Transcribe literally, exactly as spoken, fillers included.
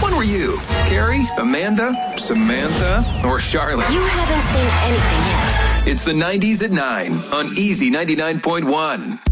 one were you? Carrie, Amanda, Samantha, or Charlotte? You haven't seen anything yet. It's the nineties at nine on Easy ninety-nine point one.